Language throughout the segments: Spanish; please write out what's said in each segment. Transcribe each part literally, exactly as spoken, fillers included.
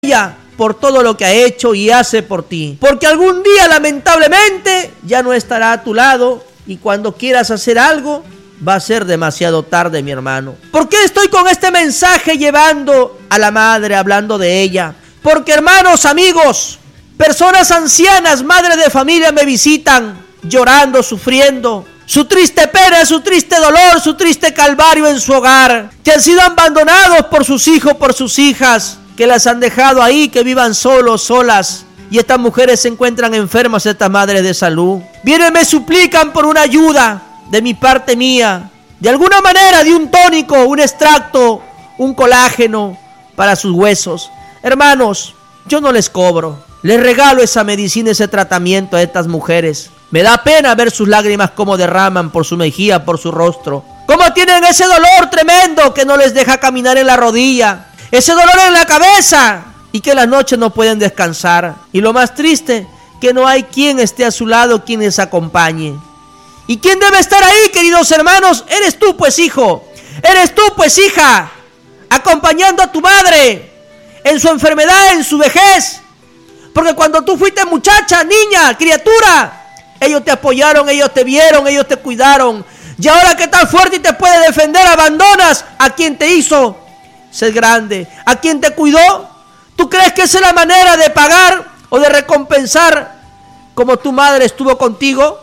ella por todo lo que ha hecho y hace por ti. Porque algún día, lamentablemente, ya no estará a tu lado y cuando quieras hacer algo, va a ser demasiado tarde, mi hermano. ¿Por qué estoy con este mensaje llevando a la madre, hablando de ella? Porque, hermanos, amigos, personas ancianas, madres de familia me visitan llorando, sufriendo, su triste pena, su triste dolor, su triste calvario en su hogar, que han sido abandonados por sus hijos, por sus hijas, que las han dejado ahí, que vivan solos, solas. Y estas mujeres se encuentran enfermas, estas madres de salud. Vienen y me suplican por una ayuda de mi parte mía, de alguna manera, de un tónico, un extracto, un colágeno para sus huesos. Hermanos, yo no les cobro, les regalo esa medicina, ese tratamiento a estas mujeres. Me da pena ver sus lágrimas como derraman por su mejilla, por su rostro. Cómo tienen ese dolor tremendo que no les deja caminar en la rodilla, ese dolor en la cabeza, y que en las noches no pueden descansar. Y lo más triste, que no hay quien esté a su lado, quien les acompañe. ¿Y quién debe estar ahí, queridos hermanos? Eres tú, pues, hijo. Eres tú, pues, hija, acompañando a tu madre en su enfermedad, en su vejez. Porque cuando tú fuiste muchacha, niña, criatura, ellos te apoyaron, ellos te vieron, ellos te cuidaron. Y ahora que estás fuerte y te puede defender, abandonas a quien te hizo ser grande, a quien te cuidó. ¿Tú crees que esa es la manera de pagar o de recompensar como tu madre estuvo contigo?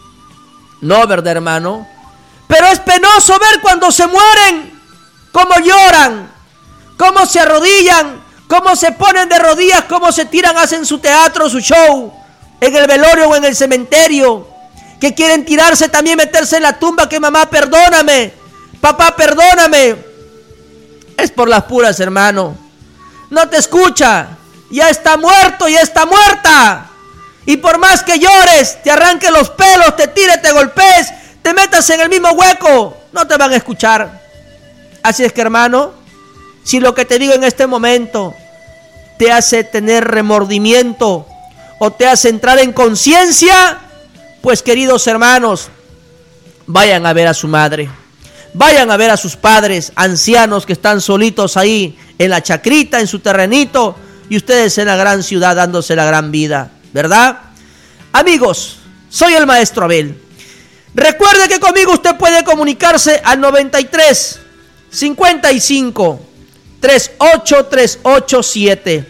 No, ¿verdad, hermano? Pero es penoso ver cuando se mueren, cómo lloran, cómo se arrodillan, cómo se ponen de rodillas, cómo se tiran, hacen su teatro, su show, en el velorio o en el cementerio, que quieren tirarse también, meterse en la tumba, que mamá, perdóname, papá, perdóname. Es por las puras, hermano. No te escucha, ya está muerto, ya está muerta. Y por más que llores, te arranque los pelos, te tire, te golpees, te metas en el mismo hueco, no te van a escuchar. Así es que, hermano, si lo que te digo en este momento te hace tener remordimiento o te hace entrar en conciencia, pues, queridos hermanos, vayan a ver a su madre, vayan a ver a sus padres ancianos que están solitos ahí en la chacrita, en su terrenito, y ustedes en la gran ciudad dándose la gran vida, ¿verdad? Amigos, soy el maestro Abel. Recuerde que conmigo usted puede comunicarse al noventa y tres, cincuenta y cinco, treinta y ocho, treinta y ocho, siete.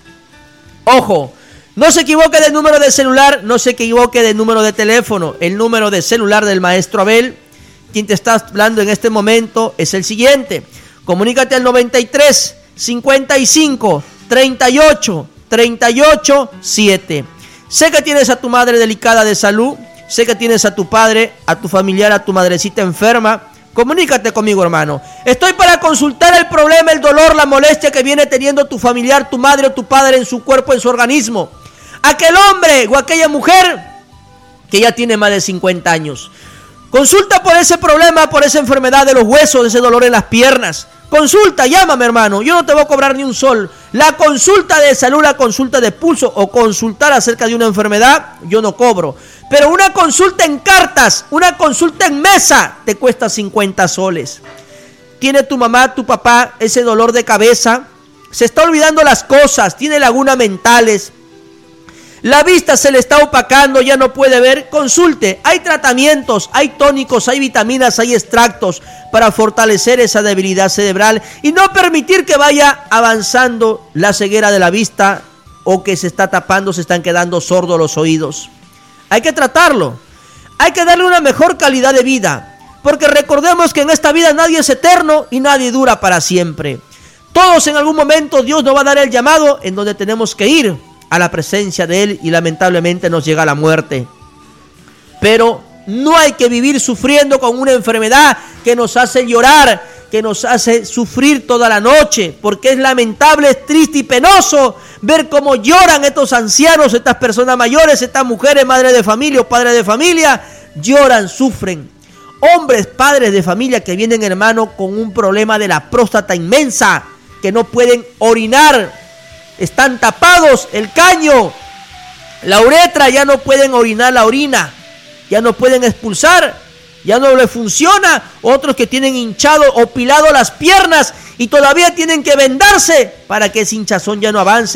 Ojo, no se equivoque de número de celular, no se equivoque de número de teléfono. El número de celular del maestro Abel, quien te está hablando en este momento, es el siguiente. Comunícate al noventa y tres, cincuenta y cinco, treinta y ocho, treinta y ocho, siete. Sé que tienes a tu madre delicada de salud, sé que tienes a tu padre, a tu familiar, a tu madrecita enferma. Comunícate conmigo, hermano. Estoy para consultar el problema, el dolor, la molestia que viene teniendo tu familiar, tu madre o tu padre en su cuerpo, en su organismo. Aquel hombre o aquella mujer que ya tiene más de cincuenta años. Consulta por ese problema, por esa enfermedad de los huesos, ese dolor en las piernas. Consulta, llámame, hermano. Yo no te voy a cobrar ni un sol. La consulta de salud, la consulta de pulso o consultar acerca de una enfermedad, yo no cobro. Pero una consulta en cartas, una consulta en mesa, te cuesta cincuenta soles. Tiene tu mamá, tu papá ese dolor de cabeza, se está olvidando las cosas, tiene lagunas mentales, la vista se le está opacando, ya no puede ver. Consulte, hay tratamientos, hay tónicos, hay vitaminas, hay extractos para fortalecer esa debilidad cerebral y no permitir que vaya avanzando la ceguera de la vista o que se está tapando, se están quedando sordos los oídos. Hay que tratarlo, hay que darle una mejor calidad de vida, porque recordemos que en esta vida nadie es eterno y nadie dura para siempre. Todos en algún momento Dios nos va a dar el llamado en donde tenemos que ir a la presencia de Él y lamentablemente nos llega la muerte. Pero no hay que vivir sufriendo con una enfermedad que nos hace llorar, que nos hace sufrir toda la noche, porque es lamentable, es triste y penoso ver cómo lloran estos ancianos, estas personas mayores, estas mujeres, madres de familia o padres de familia, lloran, sufren. Hombres, padres de familia que vienen, hermano, con un problema de la próstata inmensa, que no pueden orinar, están tapados el caño, la uretra, ya no pueden orinar la orina, ya no pueden expulsar, ya no le funciona. Otros que tienen hinchado o pilado las piernas y todavía tienen que vendarse para que ese hinchazón ya no avance.